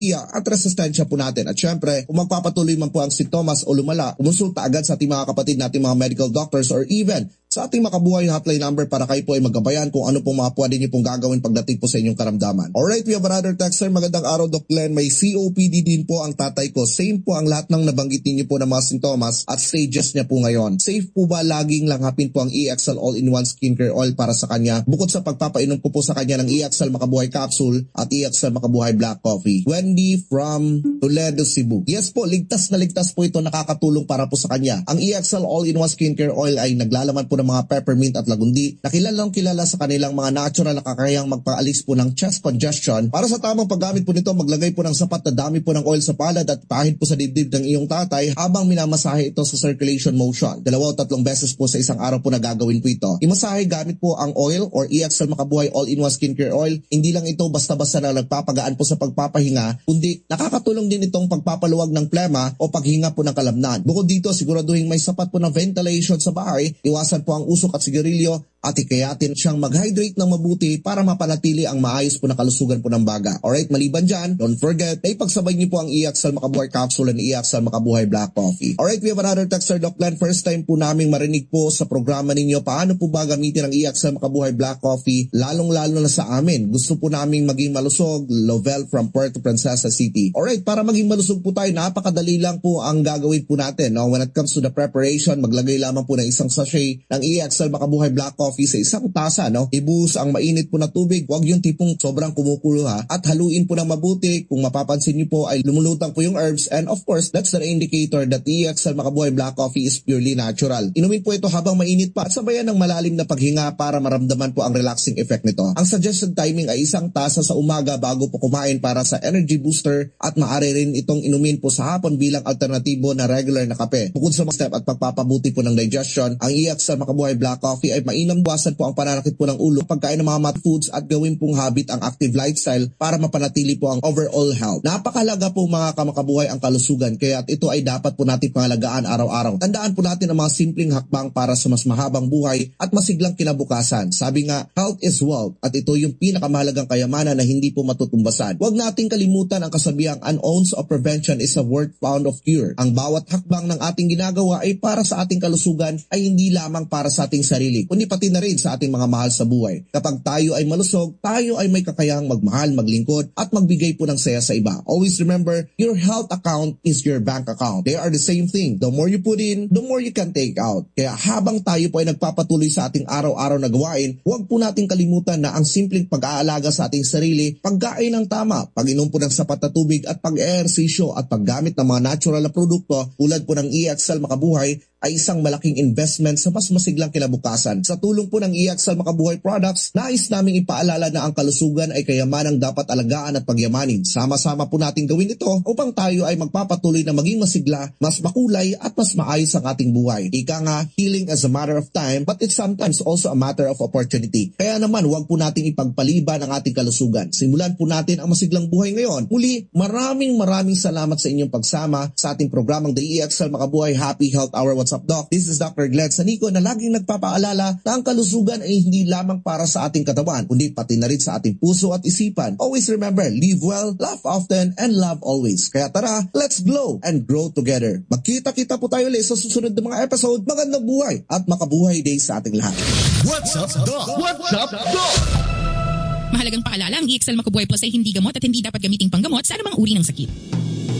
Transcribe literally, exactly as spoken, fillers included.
at resistensya po natin. At syempre, kung magpapatuloy man po ang sintomas o lumala, kumonsulta agad sa ating mga kapatid nating mga medical doctors or even sa ating Makabuhay hotline number para kayo po ay magabayan kung ano pong mga pwede niyo pong gagawin pagdating po sa inyong karamdaman. Alright, we have another texter. Magandang araw, Doc Glenn. May C O P D din po ang tatay ko. Same po ang lahat ng nabanggit niyo po ng mga sintomas at stages niya po ngayon. Safe po ba laging langhapin po ang E X L All-in-One Skincare Oil para sa kanya? Bukod sa pagpapainom ko po sa kanya ng E X L Makabuhay Capsule at E X L Makabuhay Black Coffee. Wendy from Toledo, Cebu. Yes po, ligtas na ligtas po ito, nakakatulong para po sa kanya. Ang E X L All-in-One Skincare Oil ay naglalaman po ng mga peppermint at lagundi na kilalang kilala sa kanilang mga natural na kakayang magpaalis po ng chest congestion. Para sa tamang paggamit po nito, maglagay po ng sapat na dami po ng oil sa palad at pahid po sa dibdib ng iyong tatay habang minamasahe ito sa circulation motion. Dalawa o tatlong beses po sa isang araw po na gagawin po ito. Imasahe gamit po ang oil or E X L Makabuhay All-in-One Skincare Oil. Hindi lang ito basta-basta na nagpapagaan po sa pagpapahinga, kundi nakakatulong din itong pagpapaluwag ng plema o paghinga po ng kalamnan. Bukod dito, siguraduhin may sapat po ng ventilation sa bahay, iwasan po ang usok at sigarilyo at ikayatin siyang mag-hydrate ng mabuti para mapanatili ang maayos po na kalusugan po ng baga. Alright, maliban dyan, don't forget na ipagsabay niyo po ang E X L Makabuhay Capsule and E X L Makabuhay Black Coffee. Alright, we have another texter, Doc Glenn. First time po naming marinig po sa programa ninyo paano po ba gamitin ang E X L Makabuhay Black Coffee, lalong-lalo na sa amin. Gusto po naming maging malusog. Lovell from Puerto Princesa City. Alright, para maging malusog po tayo, napakadali lang po ang gagawin po natin. No? When it comes to the preparation, maglagay lamang po ng isang sachet ng E X L Makabuhay Black Coffee sa isang tasa, no? Ibuhos ang mainit po na tubig, huwag yung tipong sobrang kumukulo ha, at haluin po ng mabuti. Kung mapapansin niyo po ay lumulutang po yung herbs, and of course, that's the indicator that E X L Makabuhay Black Coffee is purely natural. Inumin po ito habang mainit pa at sabayan ng malalim na paghinga para maramdaman po ang relaxing effect nito. Ang suggested timing ay isang tasa sa umaga bago po kumain para sa energy booster, at maaari rin itong inumin po sa hapon bilang alternatibo na regular na kape. Bukod sa mga step at pagpapabuti po ng digestion, ang E X L Makabuhay Black Coffee ay mainam buwasan po ang pananakit po ng ulo, pagkain ng mga mat foods at gawin pong habit ang active lifestyle para mapanatili po ang overall health. Napakahalaga po mga kamakabuhay ang kalusugan, kaya ito ay dapat po natin pangalagaan araw-araw. Tandaan po natin ang mga simpleng hakbang para sa mas mahabang buhay at masiglang kinabukasan. Sabi nga, health is wealth, at ito yung pinakamahalagang kayamanan na hindi po matutumbasan. Huwag nating kalimutan ang kasabihang an ounce of prevention is a worth pound of cure. Ang bawat hakbang ng ating ginagawa ay para sa ating kalusugan, ay hindi lamang para sa ating sarili, kundi pati na rin sa ating mga mahal sa buhay. Kapag tayo ay malusog, tayo ay may kakayahang magmahal, maglingkod at magbigay po ng saya sa iba. Always remember, your health account is your bank account. They are the same thing. The more you put in, the more you can take out. Kaya habang tayo po ay nagpapatuloy sa ating araw-araw na gawain, huwag po nating kalimutan na ang simpleng pag-aalaga sa ating sarili, pagkain ng tama, pag-inom po ng sapat na tubig at pag-ehersisyo at paggamit ng mga natural na produkto tulad po ng E X L Makabuhay ay isang malaking investment sa mas masiglang kinabukasan. Sa tulong po ng E X L Makabuhay products, nais naming ipaalala na ang kalusugan ay kayamanang dapat alagaan at pagyamanin. Sama-sama po natin gawin ito upang tayo ay magpapatuloy na maging masigla, mas makulay at mas maayos ang ating buhay. Ika nga, healing is a matter of time, but it's sometimes also a matter of opportunity. Kaya naman, huwag po nating ipagpaliban ang ating kalusugan. Simulan po natin ang masiglang buhay ngayon. Muli, maraming maraming salamat sa inyong pagsama sa ating programang The E X L Makabuhay Happy Health Hour. What's up, Doc? This is Doctor Glenn Sanico na laging nagpapaalala na ang kalusugan ay hindi lamang para sa ating katawan, kundi pati na rin sa ating puso at isipan. Always remember, live well, laugh often, and love always. Kaya tara, let's glow and grow together. Magkita-kita po tayo ulit sa susunod na mga episode. Magandang buhay at makabuhay day sa ating lahat. What's up, Doc? What's up, Doc? Mahalagang paalala, ang E X L Makabuhay Plus ay hindi gamot at hindi dapat gamiting panggamot sa anumang uri ng sakit.